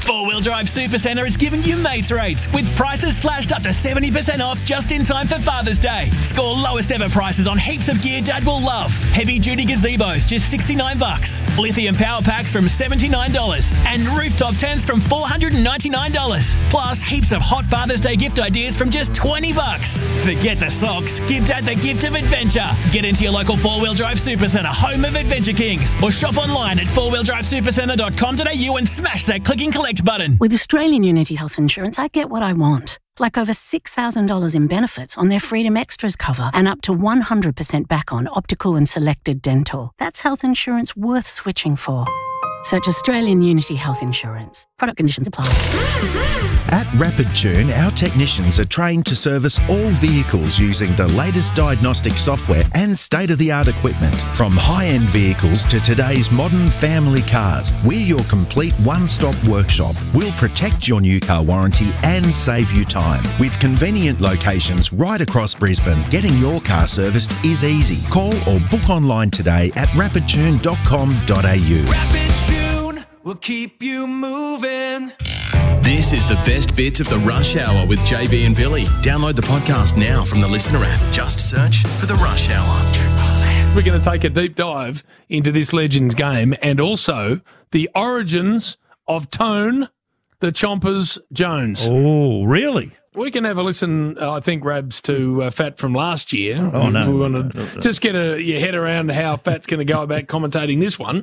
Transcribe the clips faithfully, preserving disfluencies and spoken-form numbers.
Four Wheel Drive Supercentre is giving you mates rates with prices slashed up to seventy percent off just in time for Father's Day. Score lowest ever prices on heaps of gear Dad will love. Heavy duty gazebos just sixty-nine bucks. Lithium power packs from seventy-nine dollars and rooftop tents from four hundred ninety-nine dollars. Plus heaps of hot Father's Day gift ideas from just twenty bucks. Forget the socks. Give Dad the gift of adventure. Get into your local Four Wheel Drive Supercentre, home of Adventure Kings, or shop online at four wheel drive supercentre dot com dot a u and smash that click and collect button. With Australian Unity Health Insurance, I get what I want. Like over six thousand dollars in benefits on their Freedom Extras cover and up to one hundred percent back on optical and selected dental. That's health insurance worth switching for. Search Australian Unity Health Insurance. Product conditions apply. At Rapid Tune, our technicians are trained to service all vehicles using the latest diagnostic software and state-of-the-art equipment. From high-end vehicles to today's modern family cars, we're your complete one-stop workshop. We'll protect your new car warranty and save you time. With convenient locations right across Brisbane, getting your car serviced is easy. Call or book online today at rapid tune dot com dot a u. Rapid Tune will keep you moving. This is the best bits of the Rush Hour with J B and Billy. Download the podcast now from the Listener app. Just search for the Rush Hour. We're going to take a deep dive into this Legends game and also the origins of Tone, the Chompers Jones. Oh, really? We can have a listen, uh, I think, Rabs, to uh, Fat from last year. Oh, no. If we want to no, no, no. just get a, your head around how Fat's going to go about commentating this one.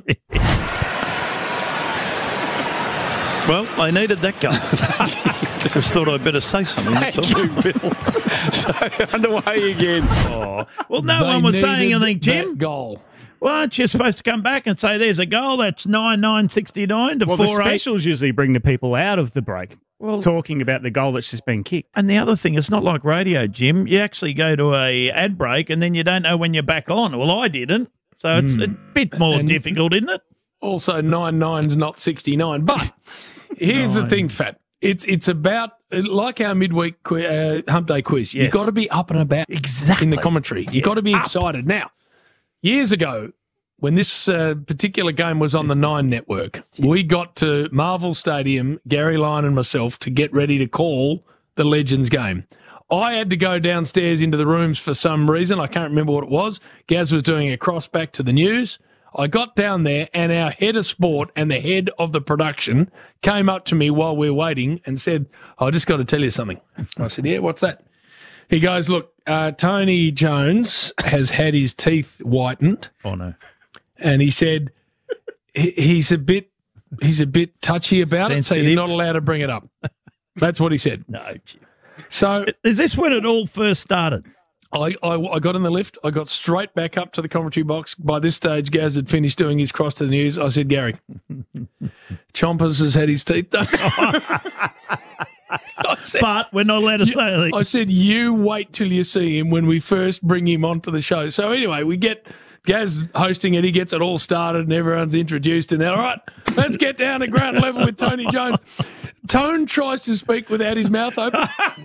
Well, I needed that guy. Just thought I'd better say something. Thank you, Bill. So, underway again. Oh. Well, no They one was saying needed anything, Jim. that goal. Well, aren't you supposed to come back and say there's a goal that's nine nine sixty-nine to Well, the four eight? specials usually bring the people out of the break, Well- talking about the goal that's just been kicked. And the other thing, it's not like radio, Jim. You actually go to a ad break and then you don't know when you're back on. Well, I didn't. So it's a bit more And- difficult, isn't it? Also, nine nine's not sixty-nine. But here's the thing, Fat. It's it's about, like our midweek qui- uh, hump day quiz. You've Yes. got to be up and about Exactly. in the commentary. You've Yeah, got to be up. excited. Now, years ago, when this uh, particular game was on the Nine Network, we got to Marvel Stadium, Gary Lyon and myself, to get ready to call the Legends game. I had to go downstairs into the rooms for some reason. I can't remember what it was. Gaz was doing a cross back to the news. I got down there and our head of sport and the head of the production came up to me while we were waiting and said, I just got to tell you something. I said, yeah, what's that? He goes, look, uh, Tony Jones has had his teeth whitened. Oh, no. And he said he, he's a bit he's a bit touchy about it, so Sensitive. you're not allowed to bring it up. That's what he said. No, Jim. So Is this when it all first started? I, I, I got in the lift. I got straight back up to the commentary box. By this stage, Gaz had finished doing his cross to the news. I said, Gary, Chompers has had his teeth done. I said, But we're not allowed to say anything. I said, you wait till you see him when we first bring him onto the show. So anyway, we get Gaz hosting it. He gets it all started and everyone's introduced. And then, all right, let's get down to ground level with Tony Jones. Tone tries to speak without his mouth open.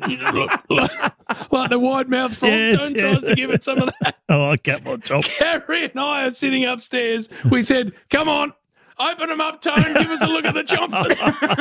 Like the wide mouth frog. Yes, Tone yes. tries to give it some of that. Oh, come on, Chomp. Gary and I are sitting upstairs. We said, come on, open them up, Tone. Give us a look at the chompers.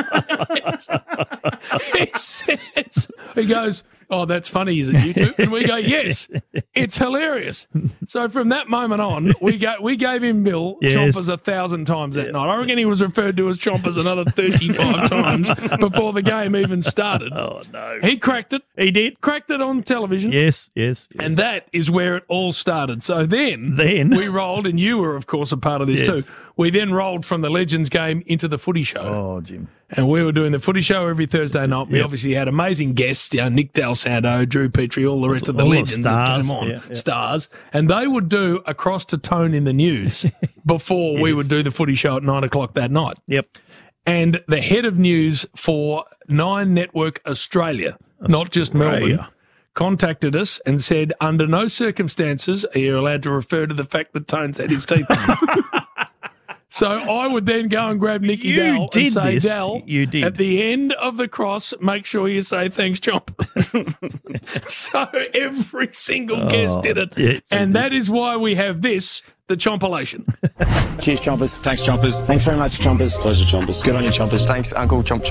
He says, he goes, oh, that's funny, is it, you two? And we go, yes, it's hilarious. So from that moment on, we go, we gave him Bill Yes. Chompers a thousand times that night. I reckon he was referred to as Chompers another thirty-five times before the game even started. Oh, no. He cracked it. He did? Cracked it on television. Yes, yes. yes. And that is where it all started. So then, Then? we rolled, and you were, of course, a part of this Yes. too. We then rolled from the Legends game into the footy show. Oh, Jim. And we were doing the footy show every Thursday night. We Yep. obviously had amazing guests, you know, Nick Del Santo, Drew Petrie, all the rest of the All the legends that stars. came on, Yeah, yeah. stars. And they would do across to Tone in the news before we Yes. would do the footy show at nine o'clock that night. Yep. And the head of news for Nine Network Australia, not just Australia. Melbourne, contacted us and said, under no circumstances are you allowed to refer to the fact that Tone's had his teeth done. So I would then go and grab Nicky You Dell and did say, this. Dell, You did. at the end of the cross, make sure you say thanks, Chomp. So every single guest did it. Oh, yeah, and that is why we have this, the Chompolation. Cheers, Chompers. Thanks, Chompers. Thanks very much, Chompers. Pleasure, Chompers. Good on you, Chompers. Thanks, Uncle Chomp.